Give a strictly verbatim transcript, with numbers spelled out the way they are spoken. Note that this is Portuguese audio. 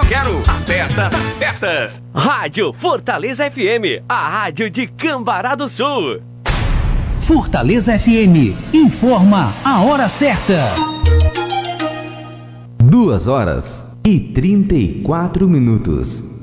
eu quero a festa das festas. Rádio Fortaleza F M, a rádio de Cambará do Sul. Fortaleza F M, informa a hora certa. Duas horas e trinta e quatro minutos.